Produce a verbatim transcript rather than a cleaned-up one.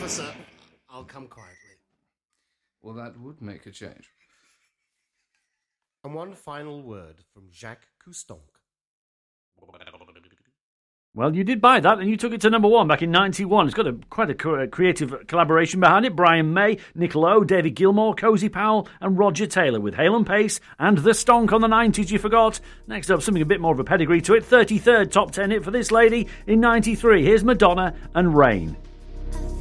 officer. I'll come quietly. Well, that would make a change. And one final word from Jacques Cousteau. Well, you did buy that, and you took it to number one back in ninety-one. It's got a quite a co- creative collaboration behind it. Brian May, Nick Lowe, David Gilmour, Cozy Powell, and Roger Taylor with Hale and Pace and The Stonk on the nineties you forgot. Next up, something a bit more of a pedigree to it. thirty-third top ten hit for this lady in ninety-three. Here's Madonna and Rain.